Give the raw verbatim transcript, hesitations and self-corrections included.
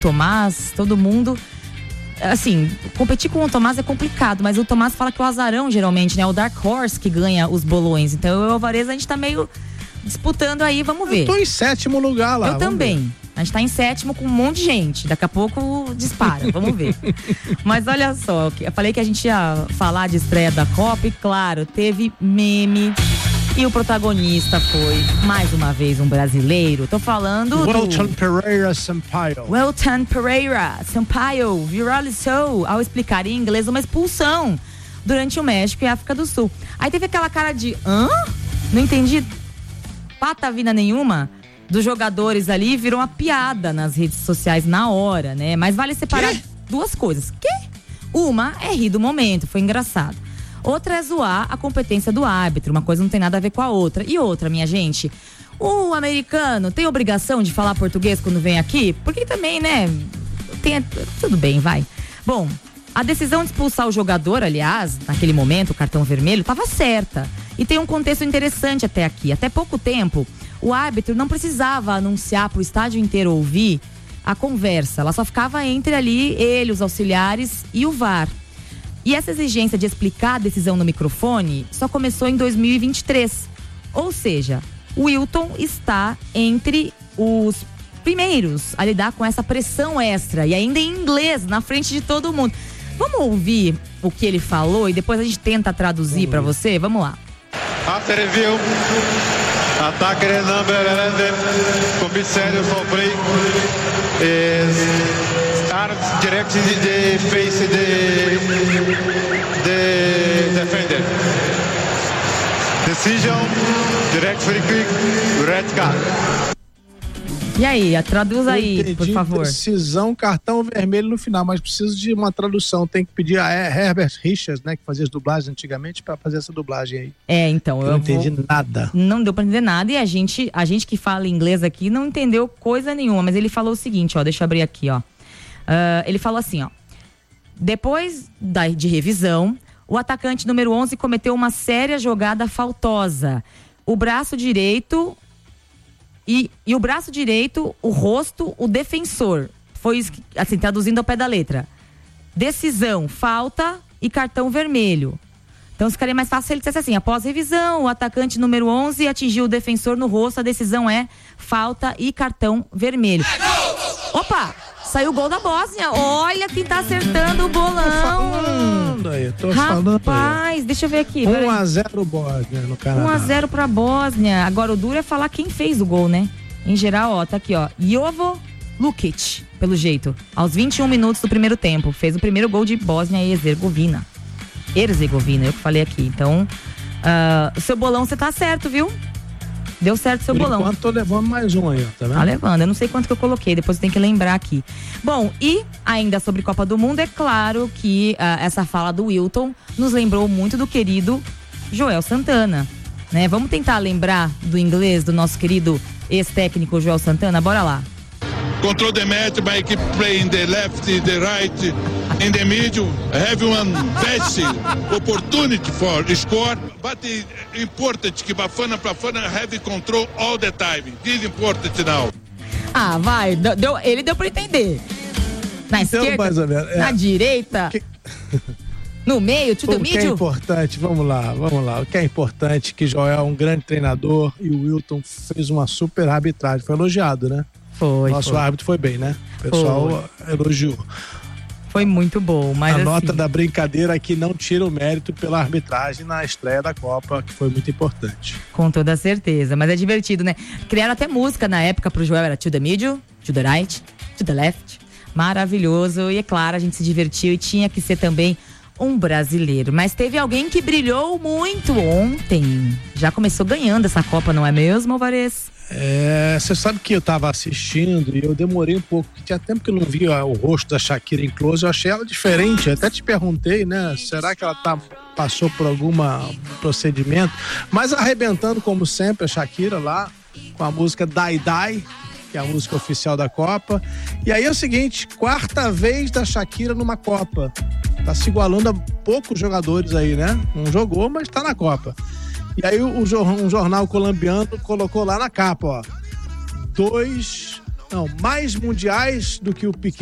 Tomás, todo mundo. Assim, competir com o Tomás é complicado, mas o Tomás fala que o azarão, geralmente, né? O Dark Horse que ganha os bolões. Então, eu e o Alvarez, a gente tá meio disputando aí, vamos ver. Eu tô em sétimo lugar lá. Eu também. Ver. A gente tá em sétimo com um monte de gente. Daqui a pouco dispara, vamos ver. Mas olha só, eu falei que a gente ia falar de estreia da Copa e, claro, teve meme. E o protagonista foi, mais uma vez, um brasileiro. Tô falando Welton do... Pereira Sampaio. Welton Pereira Sampaio viralizou ao explicar em inglês uma expulsão durante o México e África do Sul. Aí teve aquela cara de, hã? Não entendi patavina nenhuma dos jogadores ali, virou uma piada nas redes sociais na hora, né? Mas vale separar que? duas coisas. Que? Uma é rir do momento, foi engraçado. Outra é zoar a competência do árbitro, uma coisa não tem nada a ver com a outra. E outra, minha gente, o americano tem obrigação de falar português quando vem aqui? Porque também, né, tem, tudo bem, vai. Bom, a decisão de expulsar o jogador, aliás, naquele momento, o cartão vermelho, estava certa. E tem um contexto interessante até aqui. Até pouco tempo, o árbitro não precisava anunciar para o estádio inteiro ouvir a conversa. Ela só ficava entre ali, ele, os auxiliares e o V A R. E essa exigência de explicar a decisão no microfone só começou em dois mil e vinte e três. Ou seja, o Wilton está entre os primeiros a lidar com essa pressão extra e ainda em inglês, na frente de todo mundo. Vamos ouvir o que ele falou e depois a gente tenta traduzir para você? Vamos lá. After review, attacker number eleven, commissário for play, is arms direct the face the the defender. Decision, direct free kick, red card. E aí, traduz aí, entendi, por favor. Decisão, cartão vermelho no final, mas preciso de uma tradução. Tem que pedir a Herbert Richards, né, que fazia as dublagens antigamente, para fazer essa dublagem aí. É, então. Eu, eu não entendi vou... nada. Não deu pra entender nada e a gente, a gente que fala inglês aqui não entendeu coisa nenhuma, mas ele falou o seguinte, ó, deixa eu abrir aqui, ó. Uh, ele falou assim, ó. Depois da, de revisão, o atacante número onze cometeu uma séria jogada faltosa. O braço direito... E, e o braço direito, o rosto, o defensor. Foi isso que, assim, traduzindo ao pé da letra. Decisão, falta e cartão vermelho. Então ficaria mais fácil se ele dissesse assim: após revisão, o atacante número onze atingiu o defensor no rosto, a decisão é falta e cartão vermelho. Opa! Saiu o gol da Bósnia. Olha quem tá acertando o bolão. Tô falando aí, tô falando aí. Rapaz, deixa eu ver aqui. um a zero Bósnia no Canadá. um a zero pra Bósnia. Agora o duro é falar quem fez o gol, né? Em geral, ó, tá aqui, ó. Jovo Lukic, pelo jeito. Aos vinte e um minutos do primeiro tempo. Fez o primeiro gol de Bósnia e Herzegovina. Herzegovina, eu que falei aqui. Então, uh, o seu bolão, você tá certo, viu? Deu certo o seu Por bolão. enquanto tô levando mais um aí, ó, tá vendo? Tá levando, eu não sei quanto que eu coloquei, depois eu tenho que lembrar aqui. Bom, e ainda sobre Copa do Mundo, é claro que uh, essa fala do Wilton nos lembrou muito do querido Joel Santana, né? Vamos tentar lembrar do inglês do nosso querido ex-técnico Joel Santana? Bora lá. Control the match by keep playing the left, the right, in the middle. Have one best opportunity for score, but important que Bafana Bafana have control all the time. This important now. Ah, vai, deu, ele deu pra entender. Na então, esquerda, mais ou menos, é. Na direita, que... no meio, tudo middle. O que é importante, vamos lá, vamos lá. O que é importante é que Joel é um grande treinador e o Wilton fez uma super arbitragem, foi elogiado, né? Foi, Nosso foi. árbitro foi bem, né? O pessoal foi. elogiou. Foi muito bom, mas a assim... nota da brincadeira aqui não tira o mérito pela arbitragem na estreia da Copa, que foi muito importante. Com toda certeza, mas é divertido, né? Criaram até música na época pro Joel, era to the middle, to the right, to the left. Maravilhoso, e é claro, a gente se divertiu e tinha que ser também um brasileiro. Mas teve alguém que brilhou muito ontem. Já começou ganhando essa Copa, não é mesmo, Alvarez? É, você sabe que eu tava assistindo e eu demorei um pouco, porque tinha tempo que eu não via o rosto da Shakira em close, eu achei ela diferente, eu até te perguntei, né, será que ela tá, passou por algum procedimento, mas arrebentando como sempre a Shakira lá, com a música Die Die, que é a música oficial da Copa, e aí é o seguinte, quarta vez da Shakira numa Copa, tá se igualando a poucos jogadores aí, né, não jogou, mas tá na Copa. E aí o, um jornal colombiano colocou lá na capa, ó, dois Não, mais mundiais do que o Piquet.